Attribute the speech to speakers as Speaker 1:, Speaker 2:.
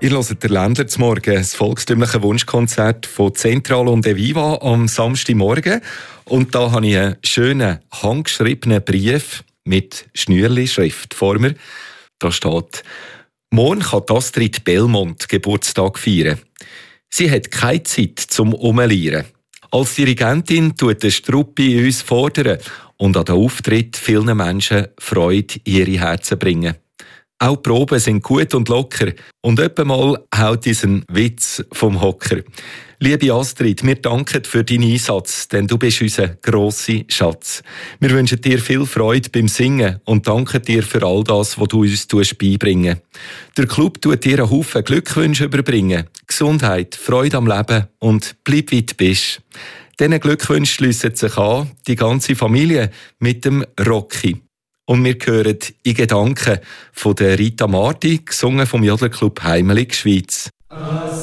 Speaker 1: Ihr hört den Ländler zum Morgen, das volkstümliche Wunschkonzert von Zentral und Eviva am Samstagmorgen. Und da habe ich einen schönen, handgeschriebenen Brief mit Schnürli-Schrift vor mir. Da steht: Morgen kann Astrid Belmont Geburtstag feiern. Sie hat keine Zeit zum Umlieren. Als Dirigentin tut der Struppi uns fordern und an den Auftritt vielen Menschen Freude in ihre Herzen bringen. Auch die Proben sind gut und locker und etwa mal haut uns ein Witz vom Hocker. Liebe Astrid, wir danken für deinen Einsatz, denn du bist unser grosser Schatz. Wir wünschen dir viel Freude beim Singen und danken dir für all das, was du uns beibringen. Der Club tut dir einen Haufen Glückwünsche überbringen. Gesundheit, Freude am Leben und bleib wie du bist. Diesen Glückwünschen schliessen sich an die ganze Familie mit dem Rocky. Und wir hören «In Gedanken» von der Rita Marti, gesungen vom Jodlerclub Heimelig Schweiz.